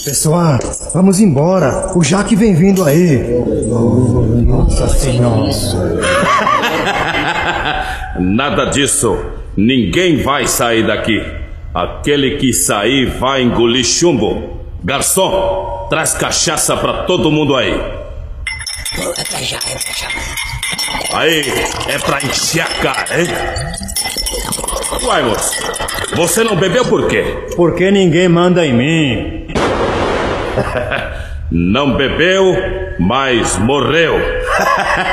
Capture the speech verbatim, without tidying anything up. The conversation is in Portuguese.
Pessoal, vamos embora. O Jaque vem vindo aí. Nossa Senhora. Nada disso. Ninguém vai sair daqui. Aquele que sair vai engolir chumbo. Garçom, traz cachaça pra todo mundo aí. Aí, é pra encher a cara, hein? Uai, moço, você não bebeu por quê? Porque ninguém manda em mim. Não bebeu, mas morreu.